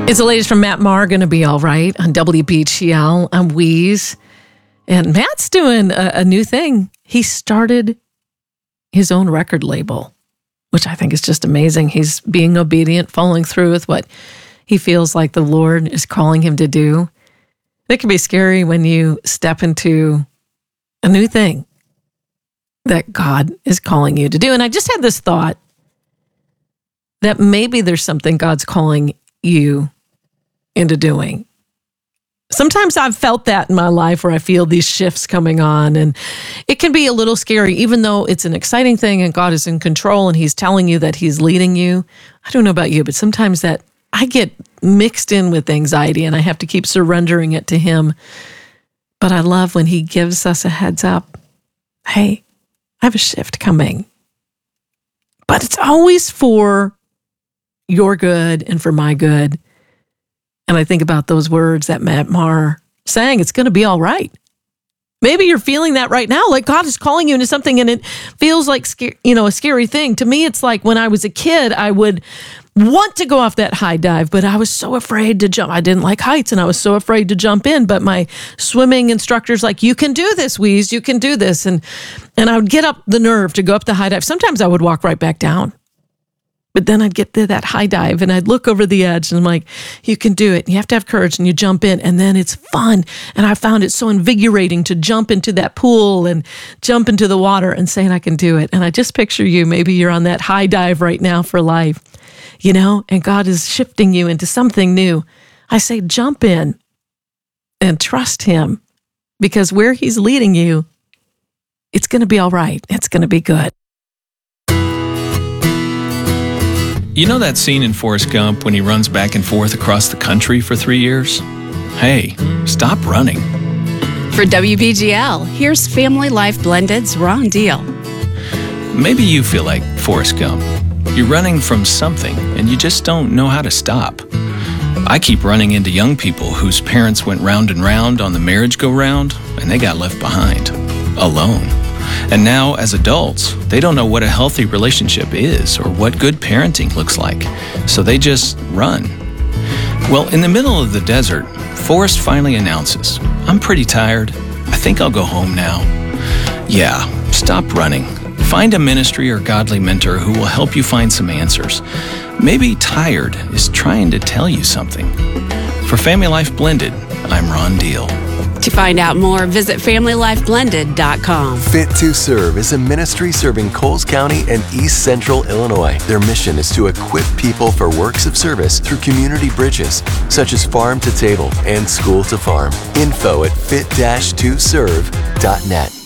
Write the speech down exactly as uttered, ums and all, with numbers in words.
It's the latest from Matt Maher, Gonna Be All Right on W B G L. I'm Wheeze. And Matt's doing a, a new thing. He started his own record label, which I think is just amazing. He's being obedient, following through with what he feels like the Lord is calling him to do. It can be scary when you step into a new thing that God is calling you to do. And I just had this thought that maybe there's something God's calling you into doing. Sometimes I've felt that in my life where I feel these shifts coming on, and it can be a little scary, even though it's an exciting thing and God is in control and he's telling you that he's leading you. I don't know about you, but sometimes that I get mixed in with anxiety and I have to keep surrendering it to him. But I love when he gives us a heads up. Hey, I have a shift coming. But it's always for your good and for my good. And I think about those words that Matt Maher sang, it's going to be all right. Maybe you're feeling that right now, like God is calling you into something and it feels like, you know, a scary thing. To me, it's like when I was a kid, I would want to go off that high dive, but I was so afraid to jump. I didn't like heights and I was so afraid to jump in, but my swimming instructor's like, you can do this, Wheeze, you can do this. And, and I would get up the nerve to go up the high dive. Sometimes I would walk right back down. But then I'd get to that high dive and I'd look over the edge and I'm like, you can do it. You have to have courage and you jump in and then it's fun. And I found it so invigorating to jump into that pool and jump into the water and saying I can do it. And I just picture you, maybe you're on that high dive right now for life, you know, and God is shifting you into something new. I say, jump in and trust him, because where he's leading you, it's going to be all right. It's going to be good. You know that scene in Forrest Gump when he runs back and forth across the country for three years? Hey, stop running. For W B G L, here's Family Life Blended's Ron Deal. Maybe you feel like Forrest Gump. You're running from something and you just don't know how to stop. I keep running into young people whose parents went round and round on the merry go round and they got left behind, alone. And now, as adults, they don't know what a healthy relationship is or what good parenting looks like, so they just run. Well, in the middle of the desert, Forrest finally announces, I'm pretty tired. I think I'll go home now. Yeah, stop running. Find a ministry or godly mentor who will help you find some answers. Maybe tired is trying to tell you something. For Family Life Blended, I'm Ron Deal. To find out more, visit family life blended dot com. Fit to Serve is a ministry serving Coles County and East Central Illinois. Their mission is to equip people for works of service through community bridges, such as farm to table and school to farm. Info at fit dash to serve dot net.